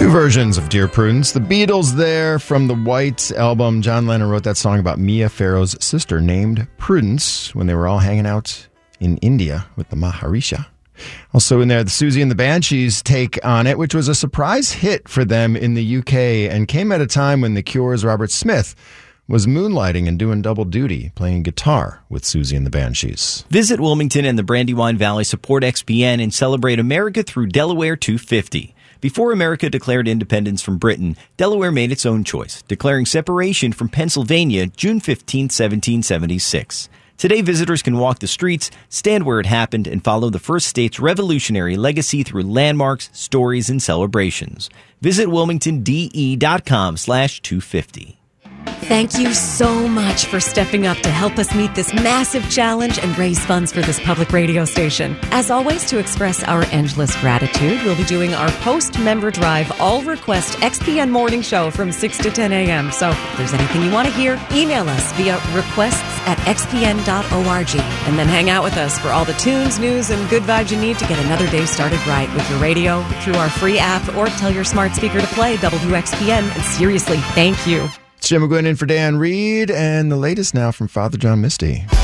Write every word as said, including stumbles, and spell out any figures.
Two versions of Dear Prudence. The Beatles there from the White album. John Lennon wrote that song about Mia Farrow's sister named Prudence when they were all hanging out in India with the Maharishi. Also in there, the Susie and the Banshees take on it, which was a surprise hit for them in the U K and came at a time when The Cure's Robert Smith was moonlighting and doing double duty, playing guitar with Susie and the Banshees. Visit Wilmington and the Brandywine Valley, support X P N, and celebrate America through Delaware two fifty. Before America declared independence from Britain, Delaware made its own choice, declaring separation from Pennsylvania June fifteenth, seventeen seventy-six. Today, visitors can walk the streets, stand where it happened, and follow the first state's revolutionary legacy through landmarks, stories, and celebrations. Visit wilmingtondE.com slash 250. Thank you so much for stepping up to help us meet this massive challenge and raise funds for this public radio station. As always, to express our endless gratitude, we'll be doing our post-member drive all-request X P N morning show from six to ten a.m. So if there's anything you want to hear, email us via requests at x p n dot org. And then hang out with us for all the tunes, news, and good vibes you need to get another day started right with your radio, through our free app, or tell your smart speaker to play W X P N. And seriously, thank you. Jim McGuinn in for Dan Reed, and the latest now from Father John Misty.